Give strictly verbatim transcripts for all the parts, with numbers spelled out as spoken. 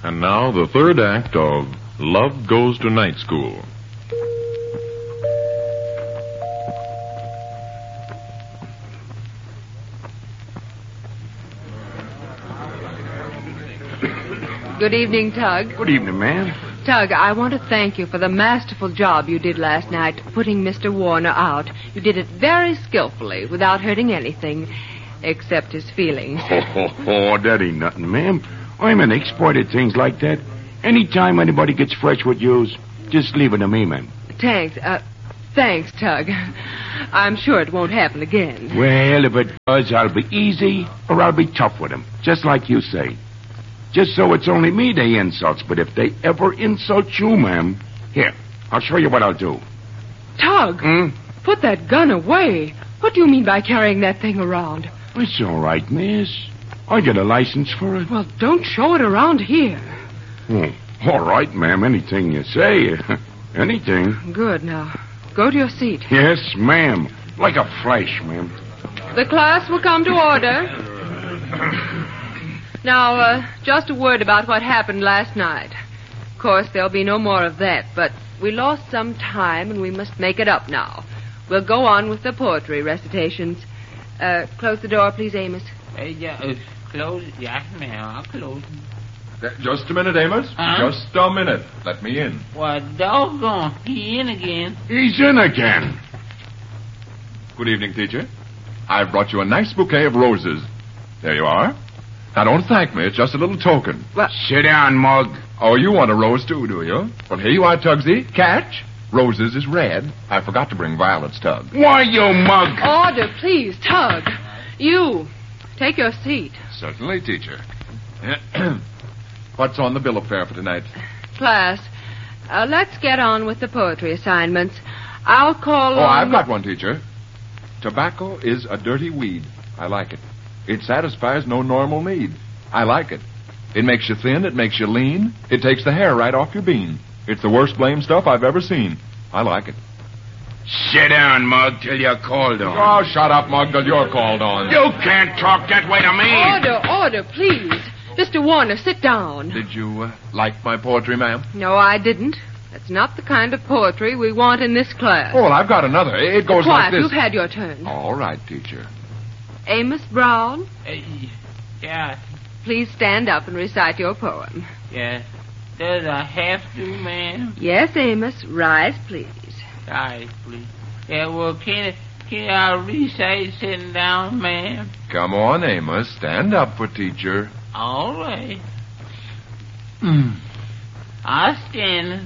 And now the third act of Love Goes to Night School. Good evening, Tug. Good evening, ma'am. Tug, I want to thank you for the masterful job you did last night putting Mister Warner out. You did it very skillfully without hurting anything except his feelings. Oh, oh, oh, that ain't nothing, ma'am. I'm an expert at things like that. Anytime anybody gets fresh with yous, just leave it to me, ma'am. Thanks. Uh, thanks, Tug. I'm sure it won't happen again. Well, if it does, I'll be easy or I'll be tough with him, just like you say. Just so it's only me they insults, but if they ever insult you, ma'am, here, I'll show you what I'll do. Tug, Hmm? put that gun away. What do you mean by carrying that thing around? It's all right, miss. I get a license for it. Well, don't show it around here. Oh, all right, ma'am. Anything you say. Anything. Good. Now, go to your seat. Yes, ma'am. Like a flash, ma'am. The class will come to order. Now, uh, just a word about what happened last night. Of course, there'll be no more of that, but we lost some time and we must make it up now. We'll go on with the poetry recitations. Uh, close the door, please, Amos. Uh, yeah, uh, close it. Yes, ma'am. I'll close it. Just a minute, Amos. Huh? Just a minute. Let me in. Well, doggone. He in again. He's in again. Good evening, teacher. I've brought you a nice bouquet of roses. There you are. Now, don't thank me. It's just a little token. Well, Sit down, Mug. Oh, you want a rose, too, do you? Well, here you are, Tugsy. Catch. Roses is red. I forgot to bring violets, Tug. Why, you mug? order, please, Tug. You, take your seat. Certainly, teacher. What's on the bill of fare for tonight? Class, uh, let's get on with the poetry assignments. I'll call Oh, on... I've got one, teacher. Tobacco is a dirty weed. I like it. It satisfies no normal need. I like it. It makes you thin. It makes you lean. It takes the hair right off your bean. It's the worst blame stuff I've ever seen. I like it. Sit down, Mug, till you're called on. Oh, shut up, Mug, till you're called on. You can't talk that way to me. Order, order, please. Mister Warner, sit down. Did you uh, like my poetry, ma'am? No, I didn't. That's not the kind of poetry we want in this class. Oh, well, I've got another. It goes Quiet, like this. you've had your turn. All right, teacher. Amos Brown, Uh, yeah, please stand up and recite your poem. yeah. Does I have to, ma'am? Yes, Amos, rise, please. Sorry, please. Yeah, well, can, can I recite sitting down, ma'am? Come on, Amos. Stand up for teacher. All right. Hmm. I stand.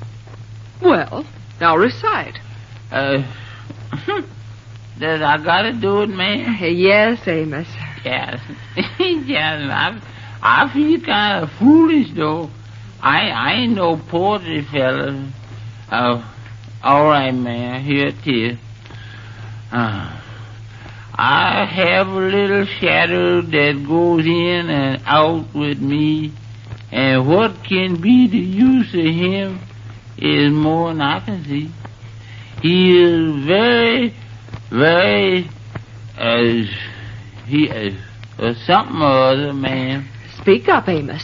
Well, now recite. Uh, does I gotta do it, ma'am? Yes, Amos. Yes. yes, I, I feel kind of foolish, though. I, I ain't no poetry fella. Uh, all right, man, here it is. Uh, I have a little shadow that goes in and out with me, and what can be the use of him is more than I can see. He is very, very, uh, he is uh, something or other, man. Speak up, Amos.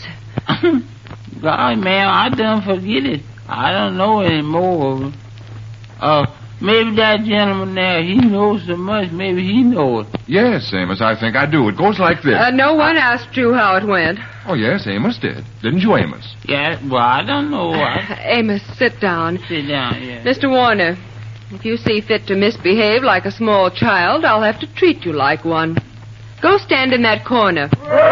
God, man, I done forget it. I don't know anymore. Uh, maybe that gentleman there, he knows so much, maybe he knows it. Yes, Amos, I think I do. It goes like this. Uh, no one asked you how it went. Oh, yes, Amos did. Didn't you, Amos? Yeah, well, I don't know. I Amos, sit down. sit down, yeah. Mister Warner, if you see fit to misbehave like a small child, I'll have to treat you like one. Go stand in that corner.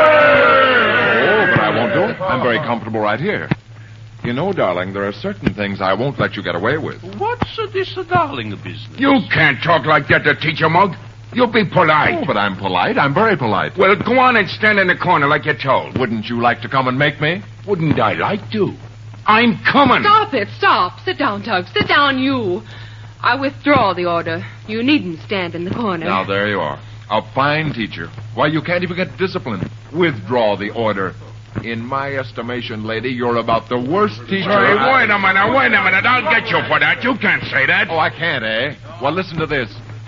Oh, but I won't do it. I'm very comfortable right here. You know, darling, there are certain things I won't let you get away with. What's uh, this a darling of business? You can't talk like that to teacher, Mug. You be polite. Oh, but I'm polite. I'm very polite. Well, go on and stand in the corner like you're told. Wouldn't you like to come and make me? Wouldn't I like to? I'm coming. Stop it, stop. Sit down, Tug. Sit down, you. I withdraw the order. You needn't stand in the corner. Now, there you are. A fine teacher. Why, you can't even get discipline. Withdraw the order. In my estimation, lady, you're about the worst teacher. Hey, I- wait a minute, wait a minute. I'll get you for that. You can't say that. Oh, I can't, eh? Well, listen to this.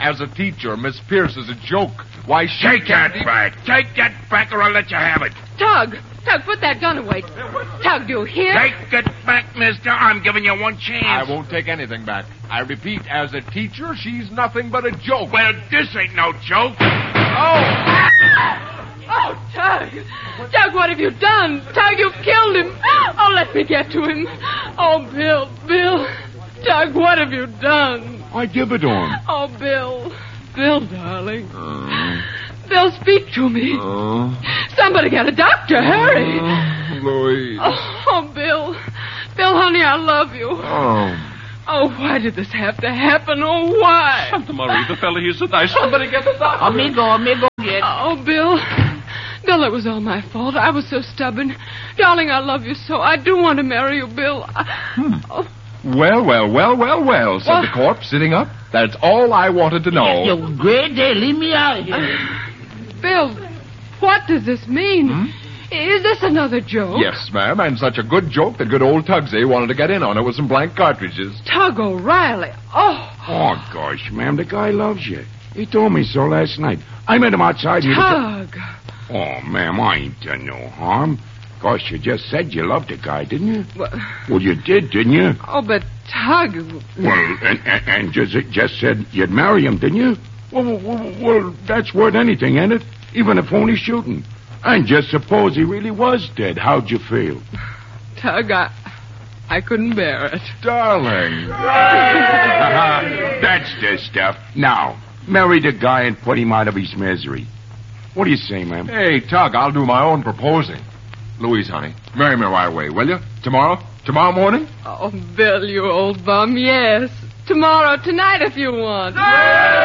as a teacher. Miss Pierce is a joke. Why, she Take can't that even- back. Take that back or I'll let you have it. Tug! Tug, put that gun away. Tug, do you hear? Take it back, mister. I'm giving you one chance. I won't take anything back. I repeat, as a teacher, she's nothing but a joke. Well, this ain't no joke. Oh! Oh, Tug! Tug, what have you done? Tug, you've killed him. Oh, let me get to him. Oh, Bill, Bill. Tug, what have you done? I give it to him. Oh, Bill. Bill, darling. Bill, speak to me. Oh, Somebody get a doctor. Hurry. Louise. Oh, oh, Bill. Bill, honey, I love you. Oh. Oh, why did this have to happen? Oh, why? Santa Maria, the fella here's so nice. Somebody get the doctor. Amigo, amigo, get. Oh, Bill. Bill, it was all my fault. I was so stubborn. Darling, I love you so. I do want to marry you, Bill. Hmm. Oh, Well, well, well, well, well, said What? the corpse, sitting up. That's all I wanted to know. You great day. Leave me out of here. Bill, what does this mean? Hmm? Is this another joke? Yes, ma'am, and such a good joke that good old Tugsy wanted to get in on it with some blank cartridges. Tug O'Reilly. Oh, Oh, gosh, ma'am, the guy loves you. He told me so last night. I met him outside. and he was- Tug. Oh, ma'am, I ain't done no harm. Gosh, you just said you loved the guy, didn't you? Well, Well, you did, didn't you? oh, but Tug. Well, and, and, and just, just said you'd marry him, didn't you? Well, well, well, well, that's worth anything, ain't it? Even if only shooting. And just suppose he really was dead. How'd you feel? Tug, I, I couldn't bear it. Darling. That's the stuff. Now, marry the guy and put him out of his misery. What do you say, ma'am? Hey, Tug, I'll do my own proposing. Louise, honey, marry me right away, will you? Tomorrow? Tomorrow morning? Oh, Bill, you old bum, yes. Tomorrow, tonight, if you want.